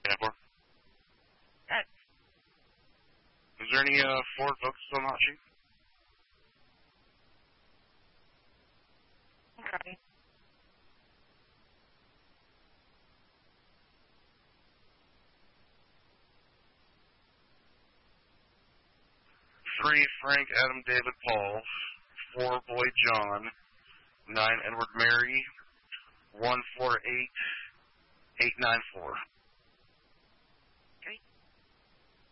10-4. Good. Is there any Ford Focus on that sheet? Okay. 3, Frank, Adam, David, Paul. 4, Boyd, John. 9, Edward, Mary. 1, 4, 8, 8, 9, 4.